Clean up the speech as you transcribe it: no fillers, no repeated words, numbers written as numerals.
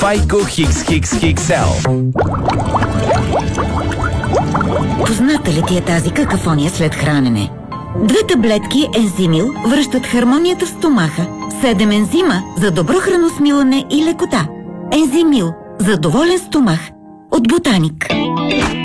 Файко Хикс Хикс Хиксел. Позната ли ти е тази какафония след хранене? 2 таблетки ензимил връщат хармонията в стомаха. 7 ензима за добро храносмилане и лекота. Ензимил за доволен стомах от Ботаник.